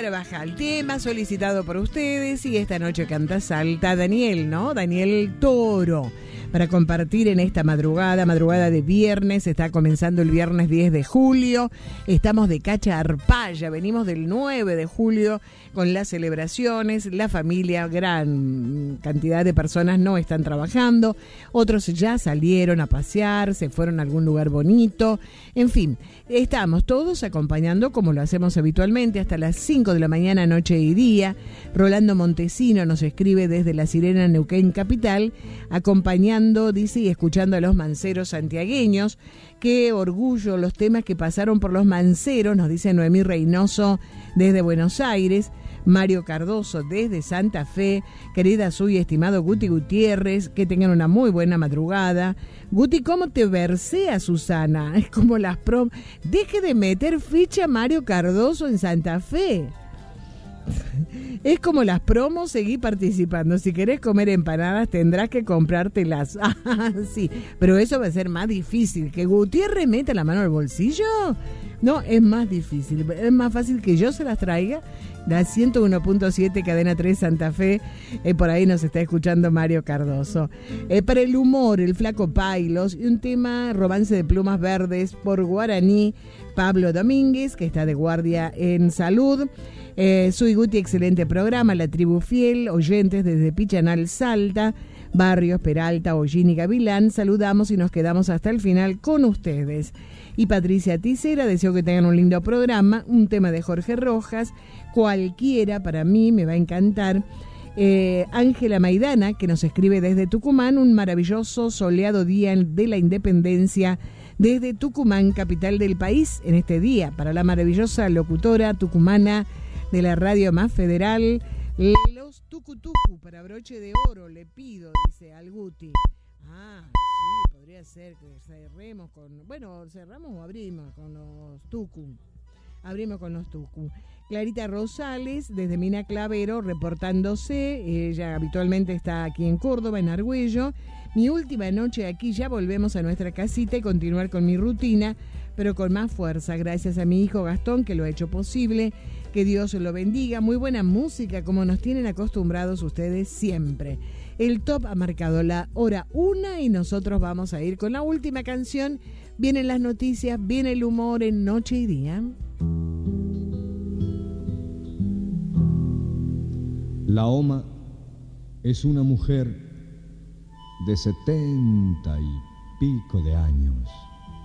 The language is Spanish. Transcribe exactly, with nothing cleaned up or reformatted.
Carabajal, tema solicitado por ustedes, y esta noche canta Salta Daniel, ¿no? Daniel Toro, para compartir en esta madrugada, madrugada de viernes. Está comenzando el viernes diez de julio, estamos de cacha arpaya, venimos del nueve de julio con las celebraciones, la familia, gran cantidad de personas no están trabajando, otros ya salieron a pasear, se fueron a algún lugar bonito, en fin, estamos todos acompañando como lo hacemos habitualmente hasta las cinco de la mañana, noche y día. Rolando Montesino nos escribe desde La Sirena, Neuquén Capital, acompañando, dice, y escuchando a los manceros santiagueños. Qué orgullo los temas que pasaron por los manceros, nos dice Noemí Reynoso desde Buenos Aires. Mario Cardoso desde Santa Fe, querida suya, estimado Guti Gutiérrez, que tengan una muy buena madrugada. Guti, ¿cómo te versea Susana? Es como las prom... Deje de meter ficha Mario Cardoso en Santa Fe. Es como las promos, seguí participando. Si querés comer empanadas tendrás que comprártelas. Ah, sí, pero eso va a ser más difícil. ¿Que Gutiérrez meta la mano al bolsillo? No, es más difícil. Es más fácil que yo se las traiga. La ciento uno punto siete, Cadena tres Santa Fe, eh, por ahí nos está escuchando Mario Cardoso. Eh, para el humor, el Flaco Pailos, y un tema, Romance de Plumas Verdes, por Guaraní, Pablo Domínguez, que está de guardia en salud. Eh, Soy Guti, excelente programa, La Tribu Fiel, oyentes desde Pichanal, Salta, Barrios, Peralta, Hollín y Gavilán, saludamos y nos quedamos hasta el final con ustedes. Y Patricia Ticera, deseo que tengan un lindo programa, un tema de Jorge Rojas, cualquiera para mí me va a encantar. Eh, Ángela Maidana, que nos escribe desde Tucumán, un maravilloso soleado día de la Independencia desde Tucumán, capital del país, en este día, para la maravillosa locutora tucumana de la radio más federal, los tucutucu para broche de oro, le pido, dice al Guti. Ah, sí, podría ser que cerremos con... Bueno, cerramos o abrimos con los tucu. Abrimos con los tucu. Clarita Rosales, desde Mina Clavero, reportándose. Ella habitualmente está aquí en Córdoba, en Argüello. Mi última noche aquí, ya volvemos a nuestra casita y continuar con mi rutina, pero con más fuerza. Gracias a mi hijo Gastón, que lo ha hecho posible. Que Dios lo bendiga. Muy buena música, como nos tienen acostumbrados ustedes siempre. El top ha marcado la hora una y nosotros vamos a ir con la última canción. Vienen las noticias, viene el humor en Noche y Día. La Oma es una mujer de setenta y pico de años.